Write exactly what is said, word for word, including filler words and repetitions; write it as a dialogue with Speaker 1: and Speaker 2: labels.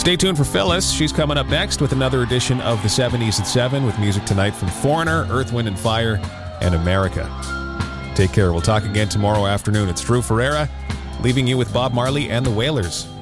Speaker 1: Stay tuned for Phyllis. She's coming up next with another edition of the seventies at seven with music tonight from Foreigner, Earth, Wind and Fire, and America. Take care. We'll talk again tomorrow afternoon. It's Drew Ferreira, leaving you with Bob Marley and the Wailers.